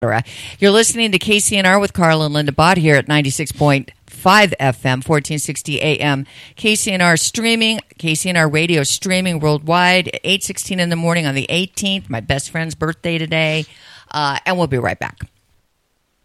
You're listening to KCNR with Carl and Linda Bott here at 96.5 FM, 1460 AM. KCNR streaming, KCNR radio streaming worldwide at 8:16 in the morning on the 18th. My best friend's birthday today. And we'll be right back.